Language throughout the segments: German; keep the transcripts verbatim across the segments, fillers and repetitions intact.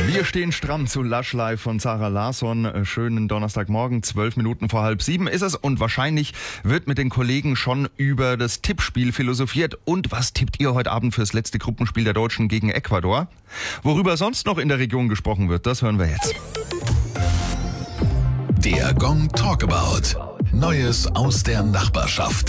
Wir stehen stramm zu Lush Live von Zara Larsson. Schönen Donnerstagmorgen, zwölf Minuten vor halb sieben ist es. Und wahrscheinlich wird mit den Kollegen schon über das Tippspiel philosophiert. Und was tippt ihr heute Abend fürs letzte Gruppenspiel der Deutschen gegen Ecuador? Worüber sonst noch in der Region gesprochen wird, das hören wir jetzt. Der Gong Talkabout. Neues aus der Nachbarschaft.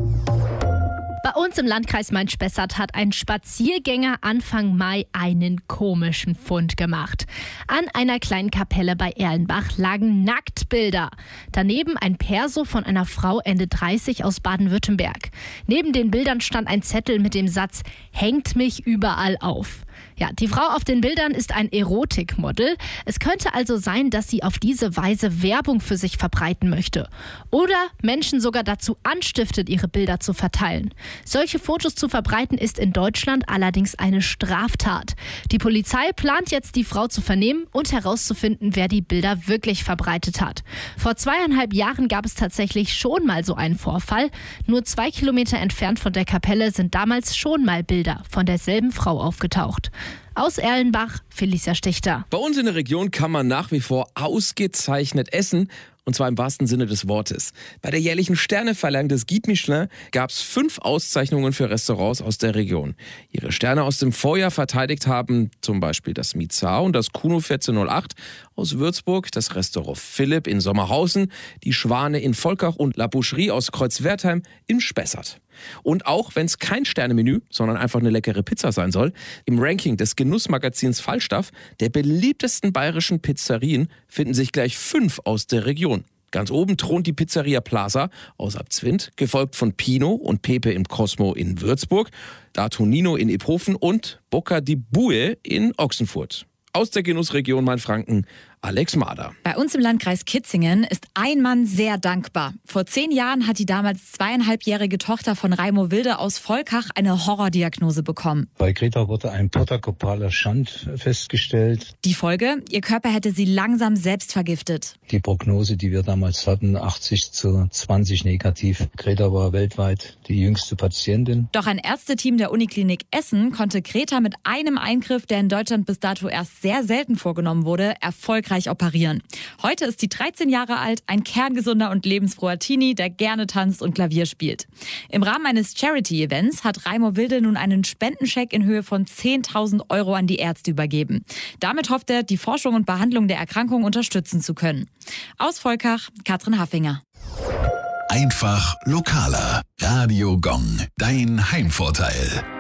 Bei uns im Landkreis Main-Spessart hat ein Spaziergänger Anfang Mai einen komischen Fund gemacht. An einer kleinen Kapelle bei Erlenbach lagen Nacktbilder. Daneben ein Perso von einer Frau Ende dreißig aus Baden-Württemberg. Neben den Bildern stand ein Zettel mit dem Satz: "Hängt mich überall auf." Ja, die Frau auf den Bildern ist ein Erotikmodel. Es könnte also sein, dass sie auf diese Weise Werbung für sich verbreiten möchte. Oder Menschen sogar dazu anstiftet, ihre Bilder zu verteilen. Solche Fotos zu verbreiten ist in Deutschland allerdings eine Straftat. Die Polizei plant jetzt, die Frau zu vernehmen und herauszufinden, wer die Bilder wirklich verbreitet hat. Vor zweieinhalb Jahren gab es tatsächlich schon mal so einen Vorfall. Nur zwei Kilometer entfernt von der Kapelle sind damals schon mal Bilder von derselben Frau aufgetaucht. Aus Erlenbach, Felicia Stichter. Bei uns in der Region kann man nach wie vor ausgezeichnet essen. Und zwar im wahrsten Sinne des Wortes. Bei der jährlichen Sterneverleihung des Guide Michelin gab es fünf Auszeichnungen für Restaurants aus der Region. Ihre Sterne aus dem Vorjahr verteidigt haben zum Beispiel das Mizar und das Kuno vierzehnhundertacht aus Würzburg, das Restaurant Philipp in Sommerhausen, die Schwane in Volkach und La Boucherie aus Kreuzwertheim in Spessart. Und auch wenn es kein Sternemenü, sondern einfach eine leckere Pizza sein soll, im Ranking des Genussmagazins Falstaff, der beliebtesten bayerischen Pizzerien, finden sich gleich fünf aus der Region. Ganz oben thront die Pizzeria Plaza aus Abzwind, gefolgt von Pino und Pepe im Cosmo in Würzburg, da Tonino in Iphofen und Bocca di Bue in Ochsenfurt. Aus der Genussregion Mainfranken, Alex Mader. Bei uns im Landkreis Kitzingen ist ein Mann sehr dankbar. Vor zehn Jahren hat die damals zweieinhalbjährige Tochter von Raimo Wilde aus Volkach eine Horrordiagnose bekommen. Bei Greta wurde ein protokopaler Schand festgestellt. Die Folge? Ihr Körper hätte sie langsam selbst vergiftet. Die Prognose, die wir damals hatten, achtzig zu zwanzig negativ. Greta war weltweit die jüngste Patientin. Doch ein Ärzteteam der Uniklinik Essen konnte Greta mit einem Eingriff, der in Deutschland bis dato erst sehr selten vorgenommen wurde, erfolgreich operieren. Heute ist sie dreizehn Jahre alt, ein kerngesunder und lebensfroher Teenie, der gerne tanzt und Klavier spielt. Im Rahmen eines Charity-Events hat Raimo Wilde nun einen Spendenscheck in Höhe von zehntausend Euro an die Ärzte übergeben. Damit hofft er, die Forschung und Behandlung der Erkrankung unterstützen zu können. Aus Volkach, Katrin Haffinger. Einfach lokaler. Radio Gong, dein Heimvorteil.